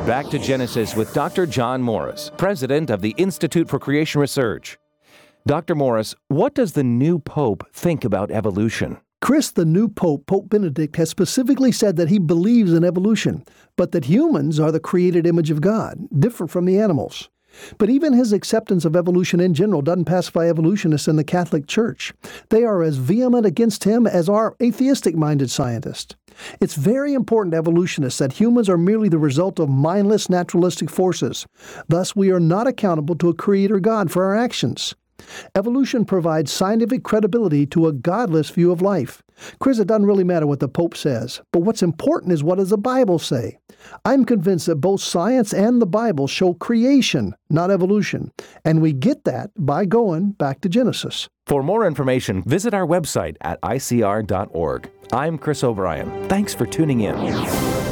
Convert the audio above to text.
Back to Genesis with Dr. John Morris, president of the Institute for Creation Research. Dr. Morris, what does the new Pope think about evolution? Chris, the new Pope, Pope Benedict, has specifically said that he believes in evolution, but that humans are the created image of God, different from the animals. But even his acceptance of evolution in general doesn't pacify evolutionists in the Catholic Church. They are as vehement against him as are atheistic-minded scientists. It's very important to evolutionists that humans are merely the result of mindless naturalistic forces. Thus, we are not accountable to a creator God for our actions. Evolution provides scientific credibility to a godless view of life. Chris, it doesn't really matter what the Pope says, but what's important is what does the Bible say? I'm convinced that both science and the Bible show creation, not evolution, and we get that by going back to Genesis. For more information, visit our website at icr.org. I'm Chris O'Brien. Thanks for tuning in.